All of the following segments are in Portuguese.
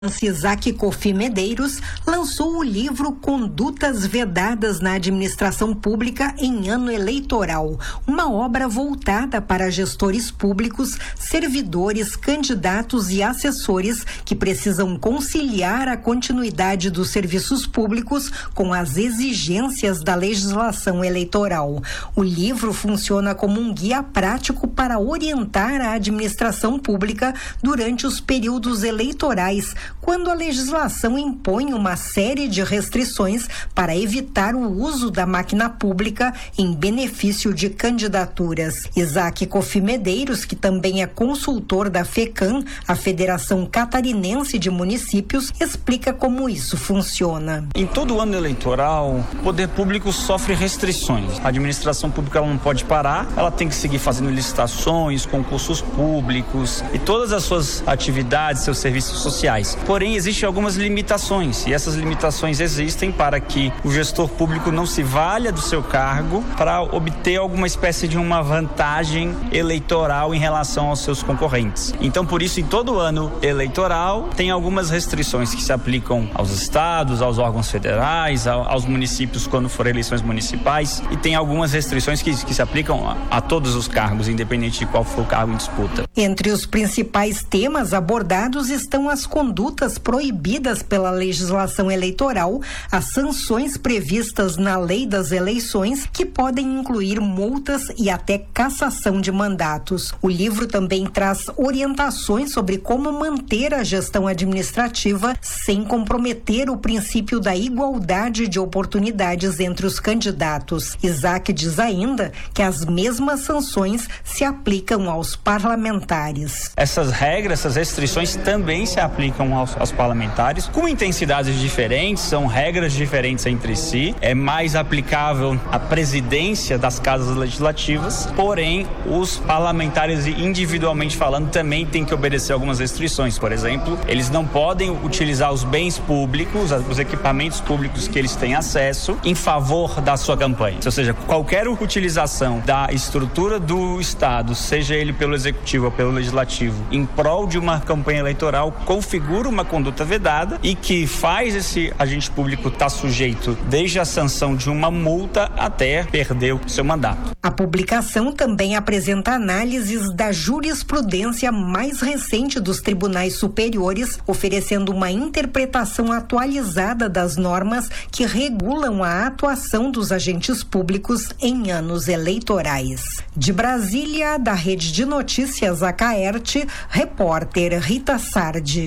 Isaac Kofi Medeiros lançou o livro Condutas Vedadas na Administração Pública em Ano Eleitoral, uma obra voltada para gestores públicos, servidores, candidatos e assessores que precisam conciliar a continuidade dos serviços públicos com as exigências da legislação eleitoral. O livro funciona como um guia prático para orientar a administração pública durante os períodos eleitorais, quando a legislação impõe uma série de restrições para evitar o uso da máquina pública em benefício de candidaturas. Isaac Kofi Medeiros, que também é consultor da FECAM, a Federação Catarinense de Municípios, explica como isso funciona. Em todo ano eleitoral, o poder público sofre restrições. A administração pública ela não pode parar, ela tem que seguir fazendo licitações, concursos públicos e todas as suas atividades, seus serviços sociais. Porém, existem algumas limitações e essas limitações existem para que o gestor público não se valha do seu cargo para obter alguma espécie de uma vantagem eleitoral em relação aos seus concorrentes. Então, por isso, em todo ano eleitoral, tem algumas restrições que se aplicam aos estados, aos órgãos federais, aos municípios quando forem eleições municipais, e tem algumas restrições que se aplicam a todos os cargos, independente de qual for o cargo em disputa. Entre os principais temas abordados estão as condutas proibidas pela legislação eleitoral, as sanções previstas na Lei das Eleições, que podem incluir multas e até cassação de mandatos. O livro também traz orientações sobre como manter a gestão administrativa sem comprometer o princípio da igualdade de oportunidades entre os candidatos. Isaac diz ainda que as mesmas sanções se aplicam aos parlamentares. Essas regras, essas restrições também se aplicam aos parlamentares, com intensidades diferentes, são regras diferentes entre si. É mais aplicável à presidência das casas legislativas, porém, os parlamentares, individualmente falando, também têm que obedecer algumas restrições. Por exemplo, eles não podem utilizar os bens públicos, os equipamentos públicos que eles têm acesso, em favor da sua campanha. Ou seja, qualquer utilização da estrutura do Estado, seja ele pelo Executivo ou pelo Legislativo, em prol de uma campanha eleitoral, configura uma conduta vedada e que faz esse agente público estar sujeito desde a sanção de uma multa até perder o seu mandato. A publicação também apresenta análises da jurisprudência mais recente dos tribunais superiores, oferecendo uma interpretação atualizada das normas que regulam a atuação dos agentes públicos em anos eleitorais. De Brasília, da Rede de Notícias Acaerte, repórter Rita Sardi.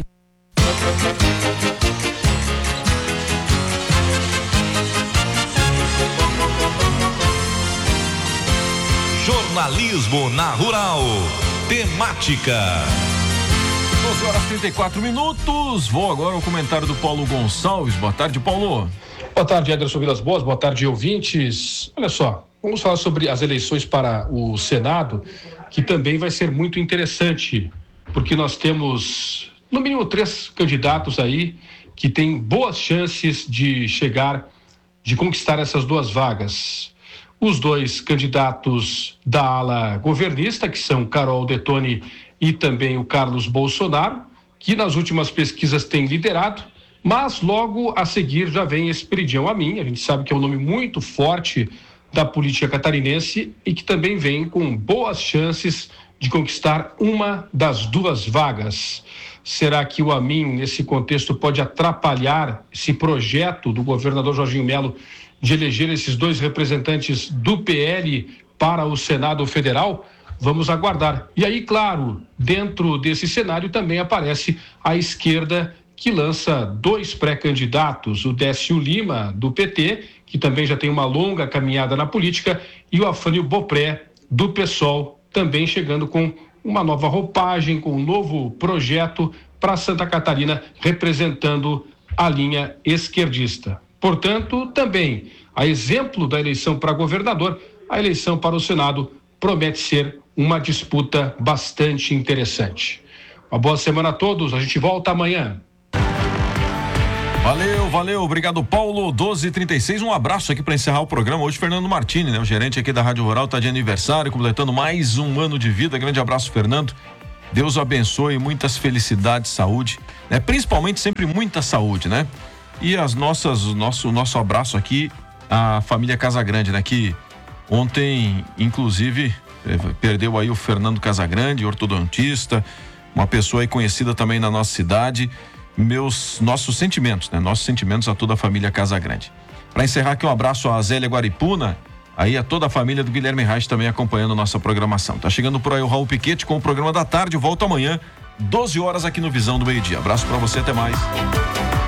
Jornalismo na Rural. Temática. 12h34. Vou agora ao comentário do Paulo Gonçalves. Boa tarde, Paulo. Boa tarde, Ederson Vilas Boas. Boa tarde, ouvintes. Olha só, vamos falar sobre as eleições para o Senado, que também vai ser muito interessante, porque nós temos no mínimo 3 candidatos aí que têm boas chances de conquistar essas 2 vagas. Os 2 candidatos da ala governista, que são Carol Detoni e também o Carlos Bolsonaro, que nas últimas pesquisas têm liderado, mas logo a seguir já vem Esperidião Amin. A gente sabe que é um nome muito forte da política catarinense e que também vem com boas chances de conquistar uma das 2 vagas. Será que o Amin, nesse contexto, pode atrapalhar esse projeto do governador Jorginho Melo de eleger esses 2 representantes do PL para o Senado Federal? Vamos aguardar. E aí, claro, dentro desse cenário também aparece a esquerda, que lança 2 pré-candidatos, o Décio Lima, do PT, que também já tem uma longa caminhada na política, e o Afânio Bopré, do PSOL, também chegando com uma nova roupagem, com um novo projeto para Santa Catarina, representando a linha esquerdista. Portanto, também, a exemplo da eleição para governador, a eleição para o Senado promete ser uma disputa bastante interessante. Uma boa semana a todos, a gente volta amanhã. Valeu, obrigado, Paulo. 12h36, um abraço aqui para encerrar o programa. Hoje, Fernando Martini, né? O gerente aqui da Rádio Rural, está de aniversário, completando mais um ano de vida. Grande abraço, Fernando. Deus abençoe, muitas felicidades, saúde, né? Principalmente sempre muita saúde, né? E nosso abraço aqui à família Casagrande, né? Que ontem, inclusive, perdeu aí o Fernando Casagrande, ortodontista, uma pessoa aí conhecida também na nossa cidade. Nossos sentimentos, né? Nossos sentimentos a toda a família Casagrande. Para encerrar aqui, um abraço a Zélia Guaripuna, aí a toda a família do Guilherme Reis também acompanhando nossa programação. Tá chegando por aí o Raul Piquete com o programa da tarde, volta amanhã, 12 horas aqui no Visão do Meio-Dia. Abraço para você, até mais.